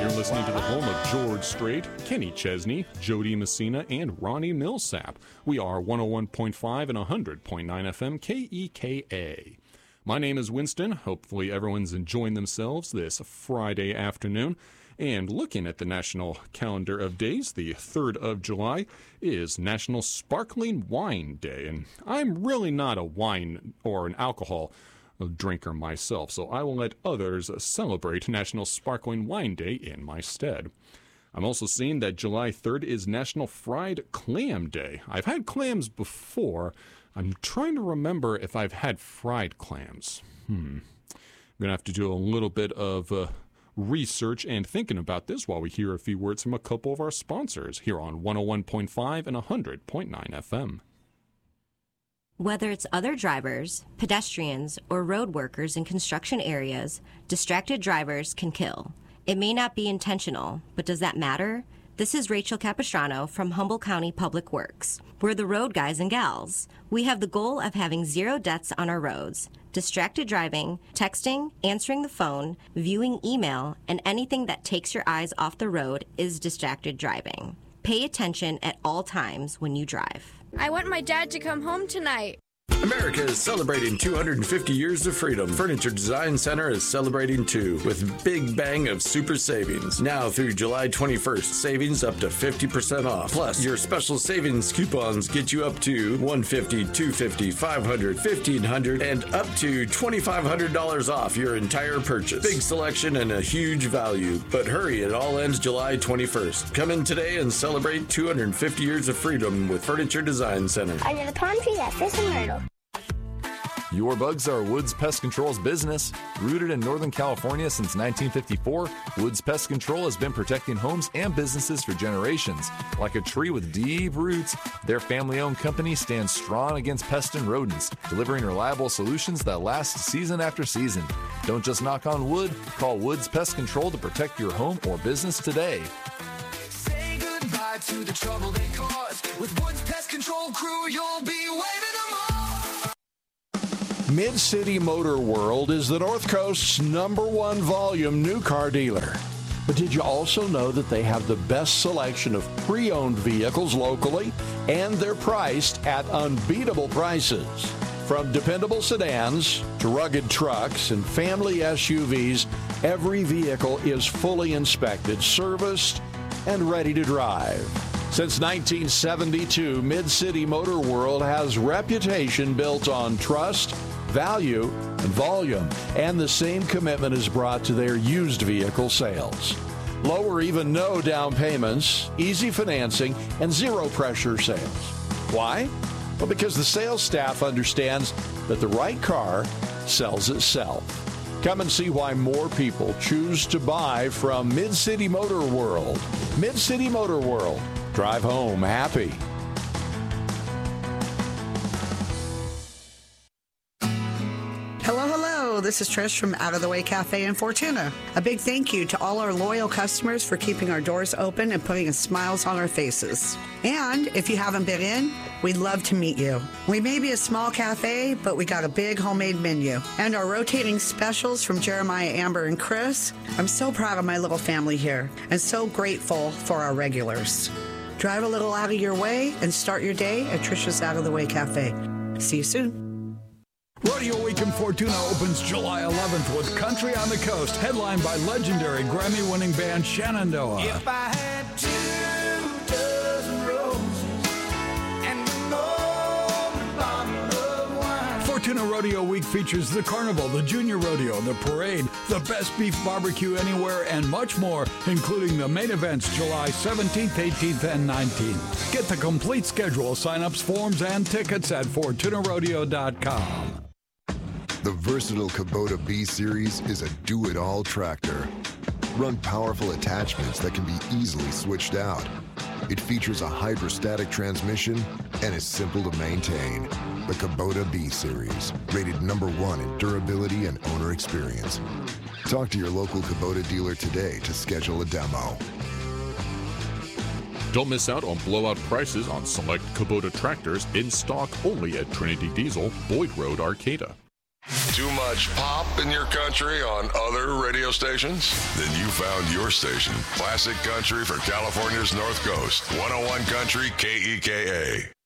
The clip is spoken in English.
You're listening to the home of George Strait, Kenny Chesney, Jody Messina, and Ronnie Millsap. We are 101.5 and 100.9 FM KEKA. My name is Winston. Hopefully everyone's enjoying themselves this Friday afternoon. And looking at the national calendar of days, the 3rd of July is National Sparkling Wine Day. And I'm really not a wine or an alcohol drinker myself, so I will let others celebrate National Sparkling Wine Day in my stead. I'm also seeing that July 3rd is National Fried Clam Day. I've had clams before. I'm trying to remember if I've had fried clams. I'm going to have to do a little bit of research and thinking about this while we hear a few words from a couple of our sponsors here on 101.5 and 100.9 FM. Whether it's other drivers, pedestrians, or road workers in construction areas, distracted drivers can kill. It may not be intentional, but does that matter? This is Rachel Capistrano from Humboldt County Public Works. We're the road guys and gals. We have the goal of having 0 deaths on our roads. Distracted driving, texting, answering the phone, viewing email, and anything that takes your eyes off the road is distracted driving. Pay attention at all times when you drive. I want my dad to come home tonight. America is celebrating 250 years of freedom. Furniture Design Center is celebrating too, with Big Bang of super savings. Now through July 21st, savings up to 50% off. Plus, your special savings coupons get you up to $150, $250, $500, $1,500, and up to $2,500 off your entire purchase. Big selection and a huge value. But hurry, it all ends July 21st. Come in today and celebrate 250 years of freedom with Furniture Design Center. Under the palm tree at Fish and Myrtle. Your bugs are Woods Pest Control's business. Rooted in Northern California since 1954, Woods Pest Control has been protecting homes and businesses for generations. Like a tree with deep roots, their family-owned company stands strong against pests and rodents, delivering reliable solutions that last season after season. Don't just knock on wood, call Woods Pest Control to protect your home or business today. Say goodbye to the trouble they caused. With Woods Pest Control crew, you'll be waving them off. Mid-City Motor World is the North Coast's #1 volume new car dealer. But did you also know that they have the best selection of pre-owned vehicles locally, and they're priced at unbeatable prices? From dependable sedans to rugged trucks and family SUVs, every vehicle is fully inspected, serviced, and ready to drive. Since 1972, Mid-City Motor World has reputation built on trust, value, and volume, and the same commitment is brought to their used vehicle sales. Low or even no down payments, easy financing, and zero pressure sales. Why? Well, because the sales staff understands that the right car sells itself. Come and see why more people choose to buy from Mid-City Motor World. Mid-City Motor World. Drive home happy. Hello, this is Trish from Out of the Way Cafe in Fortuna. A big thank you to all our loyal customers for keeping our doors open and putting smiles on our faces. And if you haven't been in, we'd love to meet you. We may be a small cafe, but we got a big homemade menu. And our rotating specials from Jeremiah, Amber, and Chris. I'm so proud of my little family here and so grateful for our regulars. Drive a little out of your way and start your day at Trisha's Out of the Way Cafe. See you soon. Rodeo Week in Fortuna opens July 11th with Country on the Coast, headlined by legendary Grammy-winning band Shenandoah. If I had 2 dozen roses and an old bottle of wine. Fortuna Rodeo Week features the carnival, the junior rodeo, the parade, the best beef barbecue anywhere, and much more, including the main events July 17th, 18th, and 19th. Get the complete schedule, sign-ups, forms, and tickets at FortunaRodeo.com. The versatile Kubota B-Series is a do-it-all tractor. Run powerful attachments that can be easily switched out. It features a hydrostatic transmission and is simple to maintain. The Kubota B-Series, rated #1 in durability and owner experience. Talk to your local Kubota dealer today to schedule a demo. Don't miss out on blowout prices on select Kubota tractors in stock only at Trinity Diesel, Boyd Road, Arcata. Too much pop in your country on other radio stations? Then you found your station. Classic Country for California's North Coast. 101 Country KEKA.